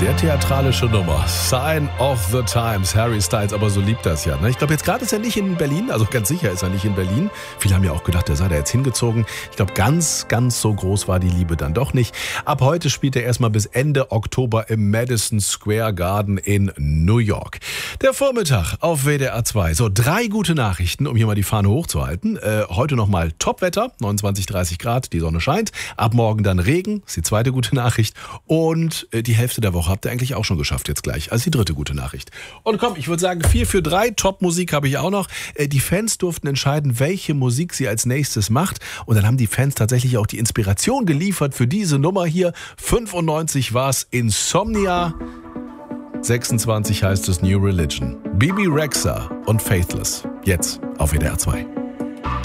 Sehr theatralische Nummer. Sign of the Times. Harry Styles, aber so liebt das ja. Ne? Ich glaube, jetzt gerade ist er nicht in Berlin. Also ganz sicher ist er nicht in Berlin. Viele haben ja auch gedacht, er sei da jetzt hingezogen. Ich glaube, ganz so groß war die Liebe dann doch nicht. Ab heute spielt er erstmal bis Ende Oktober im Madison Square Garden in New York. Der Vormittag auf WDR 2. So, 3 gute Nachrichten, um hier mal die Fahne hochzuhalten. Heute nochmal Topwetter, 29, 30 Grad, die Sonne scheint. Ab morgen dann Regen, ist die zweite gute Nachricht. Und die Hälfte der Woche habt ihr eigentlich auch schon geschafft jetzt gleich. Also die dritte gute Nachricht. Und komm, ich würde sagen 4 für 3. Top-Musik habe ich auch noch. Die Fans durften entscheiden, welche Musik sie als nächstes macht. Und dann haben die Fans tatsächlich auch die Inspiration geliefert für diese Nummer hier. 95 war es Insomnia. 26 heißt es New Religion. Bibi Rexha und Faithless. Jetzt auf WDR 2.